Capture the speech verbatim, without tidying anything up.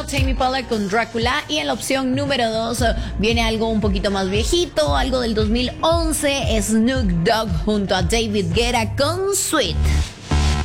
uno, Tame Impala con Drácula. Y en la opción número dos viene algo un poquito más viejito, algo del dos mil once, Snoop Dogg junto a David Guetta con Sweet.